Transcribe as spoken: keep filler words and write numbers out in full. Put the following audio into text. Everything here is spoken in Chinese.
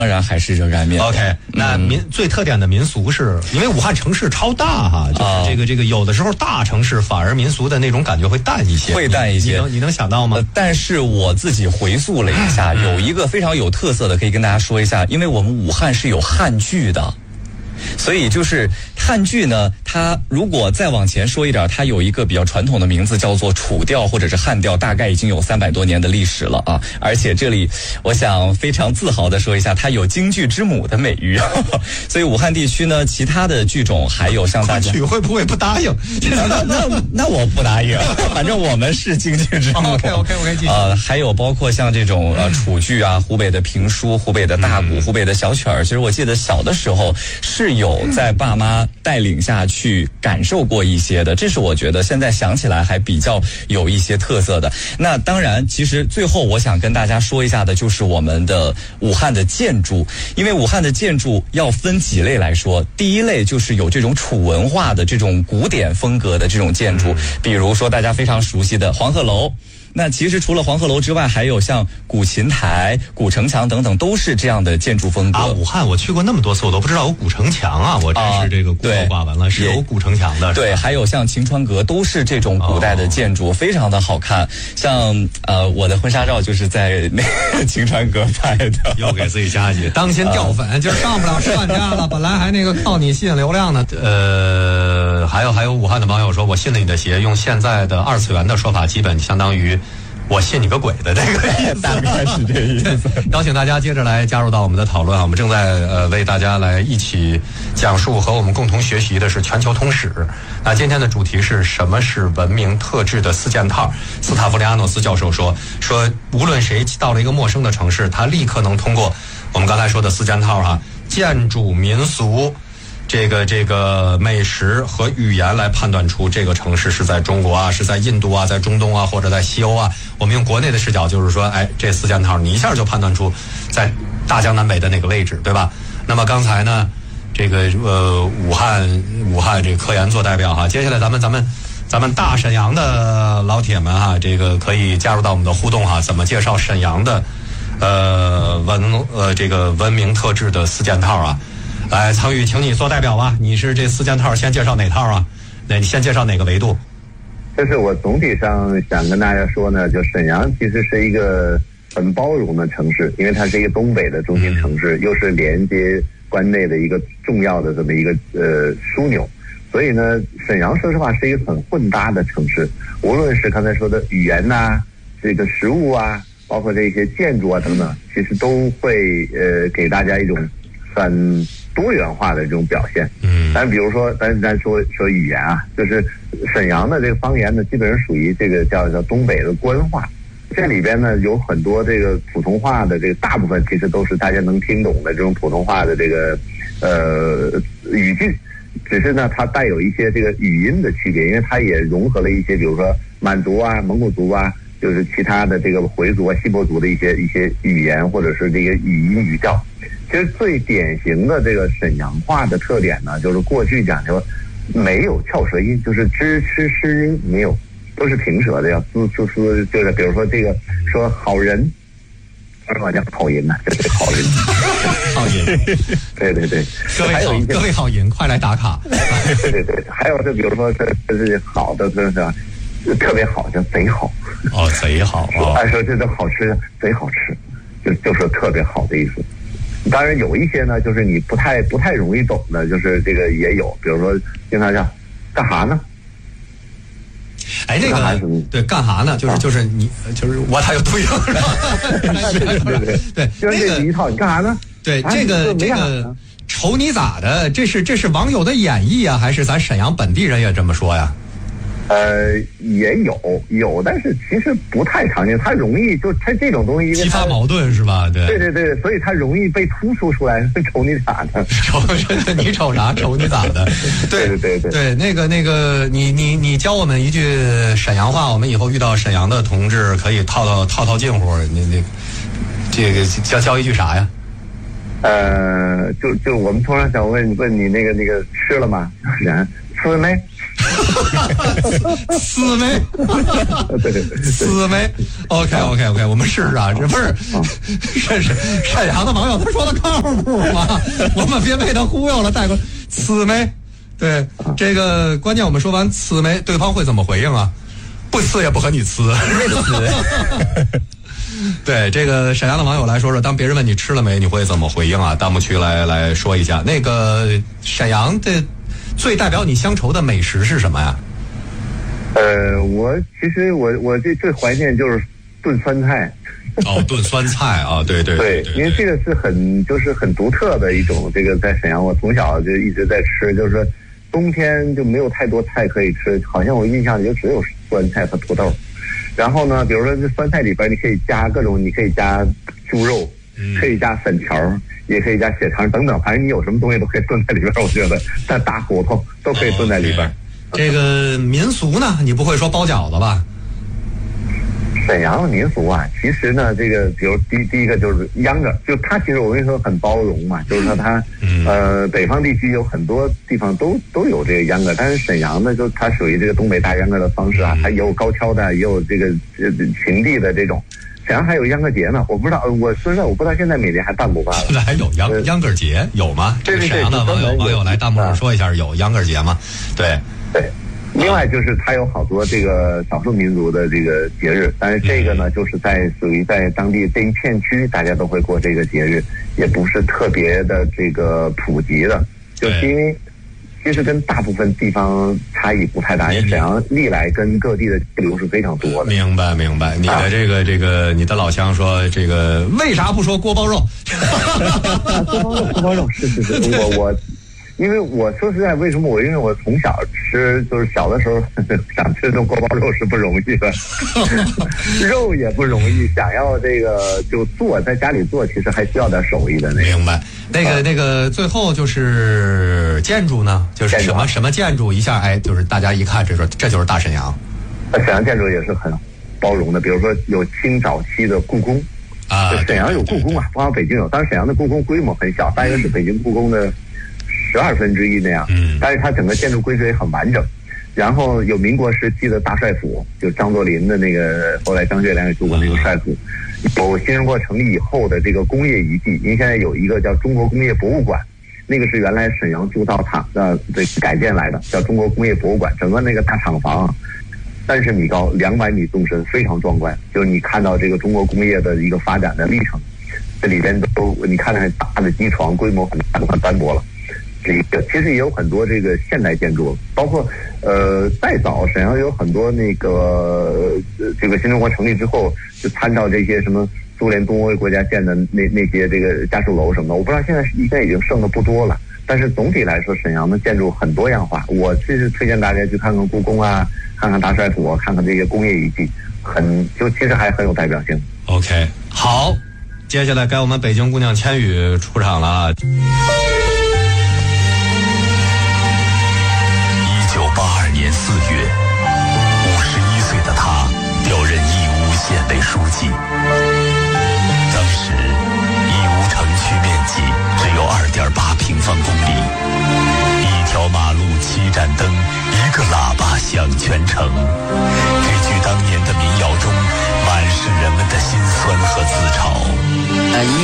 当然还是热干面。 OK， 那民、嗯、最特点的民俗是，因为武汉城市超大哈，就是这个、啊、这个有的时候大城市反而民俗的那种感觉会淡一些， 会淡一些。 你, 你, 能, 你能想到吗、呃？ 但是我自己回溯了一下，有一个非常有特色的，可以跟大家说一下，因为我们武汉是有汉剧的。所以就是汉剧呢，它如果再往前说一点，它有一个比较传统的名字叫做楚调或者是汉调，大概已经有三百多年的历史了啊！而且这里我想非常自豪的说一下，它有京剧之母的美誉。所以武汉地区呢，其他的剧种还有像大家曲会不会不答应？ 那那 那, 那我不答应，反正我们是京剧之母。 OK OK OK， 继续。 呃，还有包括像这种呃楚剧啊，湖北的评书、湖北的大鼓、嗯、湖北的小曲儿。其实我记得小的时候是有在爸妈带领下去感受过一些的，这是我觉得现在想起来还比较有一些特色的。那当然，其实最后我想跟大家说一下的就是我们的武汉的建筑，因为武汉的建筑要分几类来说。第一类就是有这种楚文化的这种古典风格的这种建筑，比如说大家非常熟悉的黄鹤楼。那其实除了黄鹤楼之外，还有像古琴台、古城墙等等，都是这样的建筑风格。 啊，武汉我去过那么多次，我都不知道有古城墙啊！我真是这个孤陋寡闻了，是有古城墙的。 对，还有像晴川阁，都是这种古代的建筑，哦、非常的好看。像呃，我的婚纱照就是在那个晴川阁拍的。 又给自己加一句，当心掉粉，今儿上不了十万加了，本来还那个靠你吸引流量呢。呃，还有还有武汉的网友说，我信了你的邪，用现在的二次元的说法，基本相当于。我信你个鬼的这个意思， 大概是这意思。 邀请大家接着来加入到我们的讨论啊！我们正在呃为大家来一起讲述和我们共同学习的是全球通史。那今天的主题是什么是文明特质的四件套？斯塔夫利亚诺斯教授说说，无论谁到了一个陌生的城市，他立刻能通过我们刚才说的四件套哈、啊，建筑、民俗。这个这个美食和语言来判断出这个城市是在中国啊，是在印度啊，在中东啊，或者在西欧啊。我们用国内的视角，就是说，哎，这四件套你一下就判断出在大江南北的哪个位置，对吧？那么刚才呢，这个呃武汉武汉这个科研做代表哈，接下来咱们咱们咱们大沈阳的老铁们哈，这个可以加入到我们的互动哈，怎么介绍沈阳的呃文呃这个文明特质的四件套啊？来，苍宇，请你做代表吧。你是这四件套，先介绍哪套啊？那你先介绍哪个维度？ 就是我总体上想跟大家说呢，就沈阳其实是一个很包容的城市，因为它是一个东北的中心城市，嗯、又是连接关内的一个重要的这么一个呃枢纽，所以呢，沈阳说实话是一个很混搭的城市，无论是刚才说的语言呐、啊，这个食物啊，包括这些建筑啊等等，其实都会呃给大家一种很多元化的这种表现。嗯，但比如说，咱咱说说语言啊，就是沈阳的这个方言呢，基本上属于这个叫叫东北的官话。这里边呢有很多这个普通话的这个大部分其实都是大家能听懂的这种普通话的这个呃语句，只是呢它带有一些这个语音的区别，因为它也融合了一些比如说满族啊、蒙古族啊，就是其他的这个回族啊、锡伯族的一些一些语言或者是这个语音语调。其实最典型的这个沈阳话的特点呢，就是过去讲究没有翘舌音，就是支吃湿音没有，都是平舌的，要滋滋滋，就是比如说这个说好人，什么叫好人呢、啊？这是好人， 好人， 对对对。 各位好，各位好人，快来打卡。 对对对，还有就比如说这这是好的，这是特别好，叫贼好。 哦，贼好啊！ 按说这个好吃，贼好吃，就就是特别好的意思。当然有一些呢，就是你不太不太容易懂的，就是这个也有，比如说经常讲干哈呢？ 哎，这个对干哈呢？就是就是你就是我他有对应是吧？ 对对对对，就是这一套，你干啥呢？ 对这个这个瞅你咋的？这是这是网友的演绎啊，还是咱沈阳本地人也这么说呀？ 呃，也有有，但是其实不太常见，它容易就它这种东西激发矛盾是吧？对对对对，所以它容易被突出出来。瞅你咋的？ 瞅你瞅啥？瞅你咋的？ 对对对对对，那个那个，你你你教我们一句沈阳话，我们以后遇到沈阳的同志可以套套套套近乎。那那这个教教一句啥呀？ 呃，就就我们通常想问问你那个那个吃了吗？人吃了没？ 慈眉，慈眉。OK OK OK， 我们试试啊，这不是沈沈沈阳的网友他说的靠谱吗？我们别被他忽悠了，带过慈眉。对，这个关键我们说完慈眉，对方会怎么回应啊？不呲也不和你呲，对，这个沈阳的网友来说说，当别人问你吃了没，你会怎么回应啊？弹幕区来来说一下。那个沈阳的最代表你乡愁的美食是什么呀？ 呃，我其实我我最最怀念就是炖酸菜。 哦，炖酸菜啊，对对 对, 对, 对，因为这个是很就是很独特的一种，这个在沈阳我从小就一直在吃，就是说冬天就没有太多菜可以吃，好像我印象里就只有酸菜和土豆。然后呢，比如说这酸菜里边你可以加各种，你可以加猪肉，嗯、可以加粉条，也可以加血肠等等，反正你有什么东西都可以炖在里边。我觉得，但大骨头都可以炖在里边。 Okay. 这个民俗呢，你不会说包饺子吧？ 沈阳的民俗啊，其实呢，这个比如第第一个就是秧歌，就它其实我跟你说很包容嘛，就是说它、嗯、呃北方地区有很多地方都都有这个秧歌，但是沈阳呢，就它属于这个东北大秧歌的方式啊，它也有高跷的，也有这个呃平地的这种。沈阳还有秧歌节呢，我不知道，我说实在我不知道现在每年还办不办了。 现在还有秧秧歌节有吗？ 对对对， 沈阳的网友网友来弹幕上说一下，有秧歌节吗？对对。另外就是它有好多这个少数民族的这个节日，但是这个呢，就是在属于在当地这一片区，大家都会过这个节日，也不是特别的这个普及的，就是因为其实跟大部分地方差异不太大，因为沈阳历来跟各地的交流是非常多的。 明白明白，你的这个、啊、这个你的老乡说这个为啥不说锅包肉？ 锅包肉锅包肉是是是，我我。因为我说实在，为什么我因为我从小吃，就是小的时候想吃这种锅包肉是不容易的，肉也不容易，想要这个就做在家里做，其实还需要点手艺的那个。 明白。那个、啊、那个最后就是建筑呢，就是什么什么建筑一下，哎，就是大家一看，这说这就是大沈阳。 沈阳建筑也是很包容的，比如说有清早期的故宫啊，沈阳有故宫啊，不光北京有，当然沈阳的故宫规模很小，大约是北京故宫的十二分之一那样，嗯，但是它整个建筑规则也很完整。然后有民国时期的大帅府，就张作霖的那个，后来张学良也住过那个帅府。有新中国成立以后的这个工业遗迹，因为现在有一个叫中国工业博物馆，那个是原来沈阳铸造厂的这改建来的，叫中国工业博物馆。整个那个大厂房三十米高，两百米纵深，非常壮观。就是你看到这个中国工业的一个发展的历程，这里边都你看看大的机床，规模很大，都很斑驳了。这个其实也有很多这个现代建筑，包括呃再早沈阳有很多那个呃这个新中国成立之后就参照这些什么苏联东欧国家建的那那些这个家属楼什么的，我不知道现在应该已经剩的不多了。但是总体来说，沈阳的建筑很多样化。我其实推荐大家去看看故宫啊，看看大帅府，看看这些工业遗迹，很就其实还很有代表性。 OK， 好，接下来该我们北京姑娘千羽出场了。 一九八二年四月，五十一岁的他调任义乌县委书记。当时，义乌城区面积只有二点八平方公里，一条马路七盏灯，一个喇叭响全城。这句当年的民谣中，满是人们的辛酸和自嘲。